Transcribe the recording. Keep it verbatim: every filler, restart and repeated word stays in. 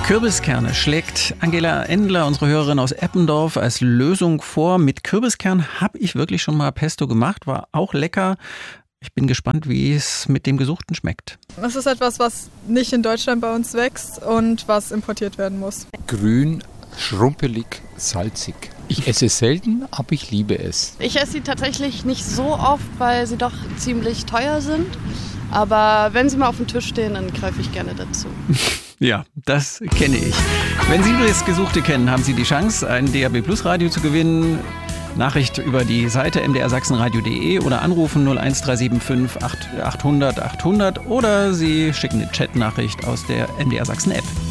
Kürbiskerne schlägt Angela Endler, unsere Hörerin aus Eppendorf, als Lösung vor. Mit Kürbiskern habe ich wirklich schon mal Pesto gemacht, war auch lecker. Ich bin gespannt, wie es mit dem Gesuchten schmeckt. Das ist etwas, was nicht in Deutschland bei uns wächst und was importiert werden muss. Grün, schrumpelig, salzig. Ich esse es selten, aber ich liebe es. Ich esse sie tatsächlich nicht so oft, weil sie doch ziemlich teuer sind. Aber wenn sie mal auf dem Tisch stehen, dann greife ich gerne dazu. Ja, das kenne ich. Wenn Sie das Gesuchte kennen, haben Sie die Chance, ein D A B Plus Radio zu gewinnen. Nachricht über die Seite m d r sachsenradio punkt de oder anrufen null eins drei sieben fünf achthundert achthundert oder Sie schicken eine Chatnachricht aus der M D R Sachsen App.